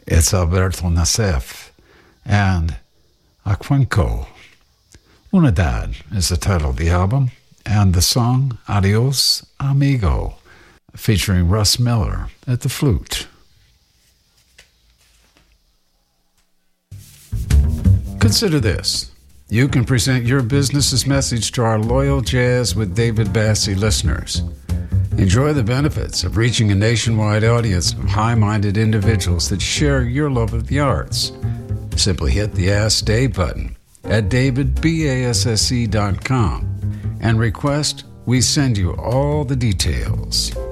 It's Alberto Nassif and Acuenco. Unidad is the title of the album, and the song Adios Amigo, featuring Russ Miller at the flute. Consider this. You can present your business's message to our loyal Jazz with David Bassie listeners. Enjoy the benefits of reaching a nationwide audience of high-minded individuals that share your love of the arts. Simply hit the Ask Dave button at davidbasse.com and request we send you all the details.